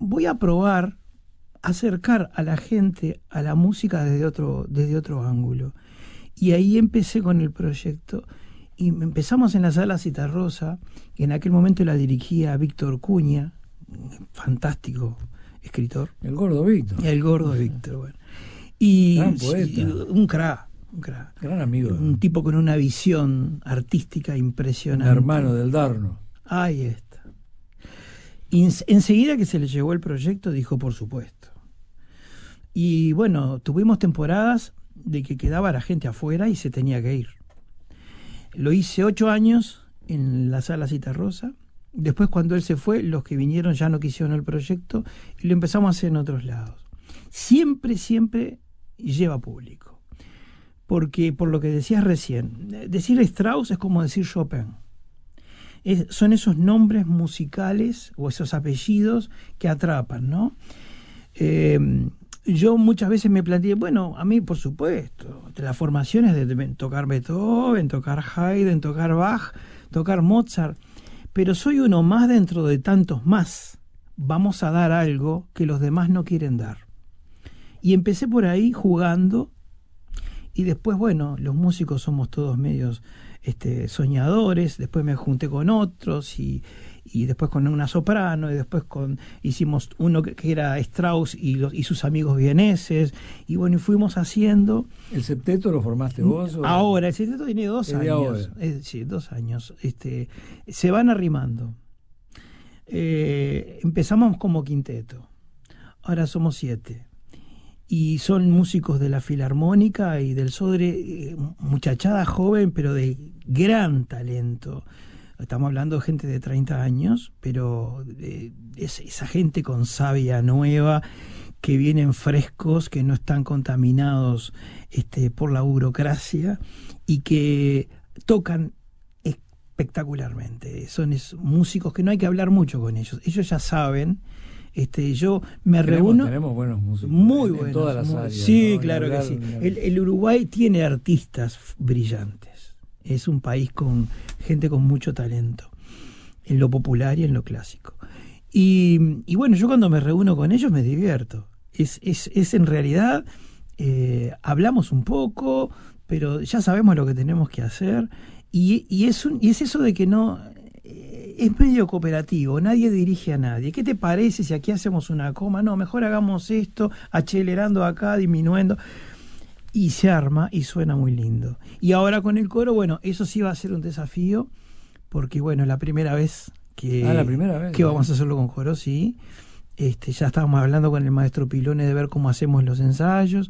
voy a probar acercar a la gente a la música desde otro ángulo. Y ahí empecé con el proyecto y empezamos en la Sala Citarrosa, que en aquel momento la dirigía Víctor Cuña, fantástico escritor. El Gordo Víctor. El Gordo Víctor, bueno. Y gran poeta. Un crack. Gran amigo. Un tipo con una visión artística impresionante. Un hermano del Darno. Ahí está. Y enseguida que se le llegó el proyecto, dijo por supuesto. Y bueno, tuvimos temporadas de que quedaba la gente afuera y se tenía que ir. Lo hice 8 años en la Sala Citarrosa. Después, cuando él se fue, los que vinieron ya no quisieron el proyecto y lo empezamos a hacer en otros lados. Siempre lleva público. Porque, por lo que decías recién, decir Strauss es como decir Chopin. Son esos nombres musicales o esos apellidos que atrapan, ¿no? Yo muchas veces me planteé, bueno, a mí por supuesto, las formaciones de tocar Beethoven, tocar Haydn, tocar Bach, tocar Mozart, pero soy uno más dentro de tantos más. Vamos a dar algo que los demás no quieren dar. Y empecé por ahí jugando, y después, bueno, los músicos somos todos medios soñadores. Después me junté con otros y después con una soprano, y después hicimos uno que era Strauss y sus amigos vieneses, y bueno, y fuimos haciendo. ¿El septeto lo formaste vos? Ahora, el septeto tiene 2 años. Sí, 2 años. Se van arrimando. Empezamos como quinteto, ahora somos 7. Y son músicos de la Filarmónica y del Sodre, muchachada joven, pero de gran talento. Estamos hablando de gente de 30 años, pero esa gente con savia nueva, que vienen frescos, que no están contaminados por la burocracia y que tocan espectacularmente. Son músicos que no hay que hablar mucho con ellos. Ellos ya saben. Yo me reúno. Tenemos buenos músicos. Muy buenos. En todas las áreas. Sí, ¿no? claro que sí. El Uruguay tiene artistas brillantes. Es un país con gente con mucho talento, en lo popular y en lo clásico. Y bueno, yo cuando me reúno con ellos me divierto. Es en realidad, hablamos un poco, pero ya sabemos lo que tenemos que hacer. Y es eso de que no. Es medio cooperativo, nadie dirige a nadie. ¿Qué te parece si aquí hacemos una coma? No, mejor hagamos esto, acelerando acá, disminuyendo. Y se arma y suena muy lindo. Y ahora con el coro, bueno, eso sí va a ser un desafío, porque bueno, la primera vez que vamos a hacerlo con coro, sí. Ya estábamos hablando con el maestro Pilone de ver cómo hacemos los ensayos.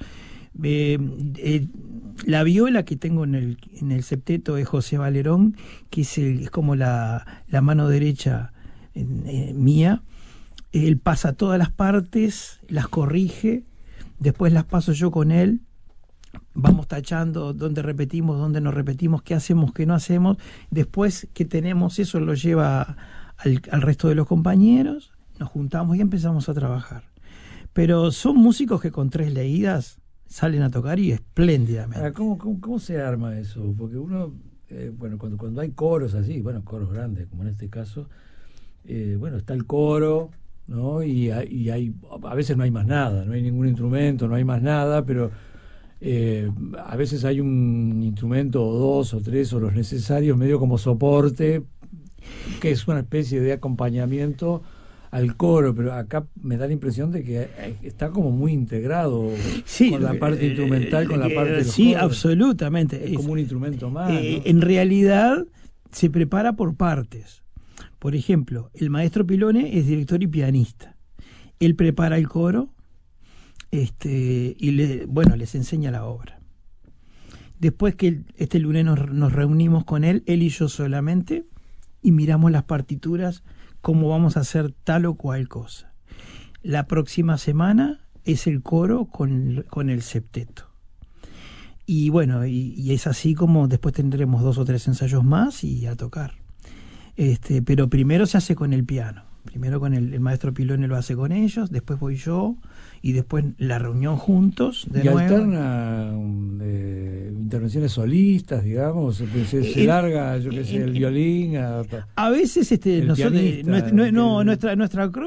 La viola que tengo en el septeto es José Valerón, que es como la mano derecha mía. Él pasa todas las partes, las corrige, después las paso yo con él. Vamos tachando dónde repetimos, dónde no repetimos, qué hacemos, qué no hacemos. Después que tenemos eso, lo lleva al resto de los compañeros, nos juntamos y empezamos a trabajar. Pero son músicos que con 3 leídas salen a tocar y espléndidamente. Ahora, ¿cómo se arma eso? Porque uno, bueno, cuando hay coros así, bueno, coros grandes, como en este caso, bueno, está el coro, ¿no? Y hay, a veces no hay más nada, no hay ningún instrumento, no hay más nada, pero a veces hay un instrumento o 2 o 3 o los necesarios, medio como soporte, que es una especie de acompañamiento al coro, pero acá me da la impresión de que está como muy integrado, sí, con la parte instrumental, con la parte de los sí, coros. Absolutamente. Es como un instrumento más, ¿no? En realidad se prepara por partes. Por ejemplo, el maestro Pilone es director y pianista. Él prepara el coro y les enseña la obra. Después que este lunes nos reunimos con él y yo solamente, y miramos las partituras, cómo vamos a hacer tal o cual cosa. La próxima semana es el coro con el septeto. Y bueno, y es así como después tendremos 2 o 3 ensayos más y a tocar. Pero primero se hace con el piano. Primero con el maestro Pilone lo hace con ellos, después voy yo, y después la reunión juntos de nuevo. ¿Y alterna intervenciones solistas, digamos? ¿Se larga, yo qué sé, el violín? A veces nosotros, nuestra